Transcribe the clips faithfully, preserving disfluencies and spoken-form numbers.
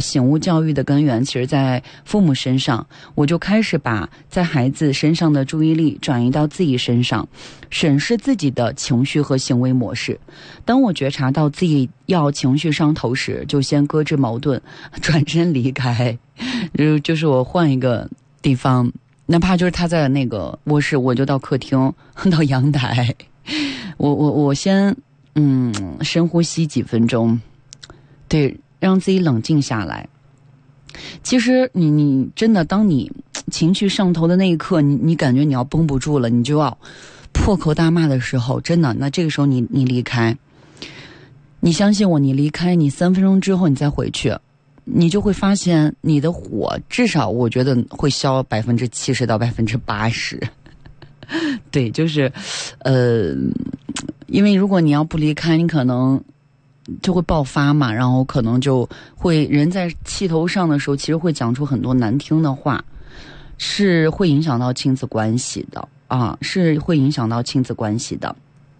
醒悟教育的根源其实在父母身上，我就开始把在孩子身上的注意力转移到自己身上，审视自己的情绪和行为模式。当我觉察到自己要情绪上头时，就先搁置矛盾，转身离开，就就是我换一个地方，哪怕就是他在那个卧室，我就到客厅，到阳台，我我我先嗯深呼吸几分钟，对，让自己冷静下来。其实你你真的，当你情绪上头的那一刻，你你感觉你要绷不住了，你就要破口大骂的时候，真的，那这个时候你你离开，你相信我，你离开，你三分钟之后你再回去，你就会发现你的火至少我觉得会消百分之七十到百分之八十。对，就是呃因为如果你要不离开，你可能就会爆发嘛，然后可能就会人在气头上的时候，其实会讲出很多难听的话，是会影响到亲子关系的啊，是会影响到亲子关系的。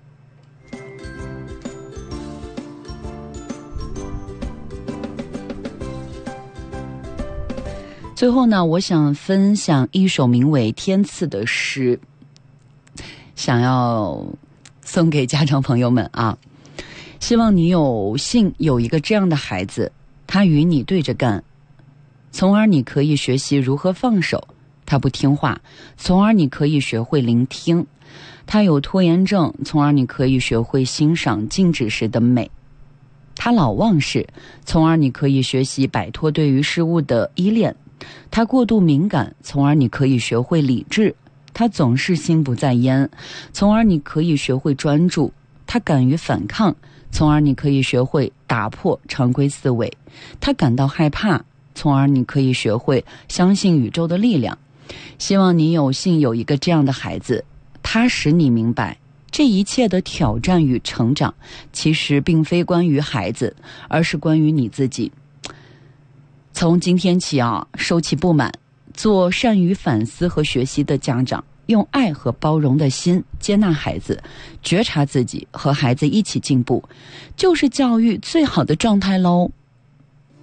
最后呢，我想分享一首名为《天赐》的诗，想要送给家长朋友们啊。希望你有幸有一个这样的孩子，他与你对着干，从而你可以学习如何放手。他不听话，从而你可以学会聆听。他有拖延症，从而你可以学会欣赏静止时的美。他老忘事，从而你可以学习摆脱对于事物的依恋。他过度敏感，从而你可以学会理智。他总是心不在焉，从而你可以学会专注。他敢于反抗，从而你可以学会打破常规思维。他感到害怕，从而你可以学会相信宇宙的力量。希望你有幸有一个这样的孩子，他使你明白，这一切的挑战与成长其实并非关于孩子，而是关于你自己。从今天起啊，收起不满，做善于反思和学习的家长，用爱和包容的心接纳孩子，觉察自己，和孩子一起进步，就是教育最好的状态喽。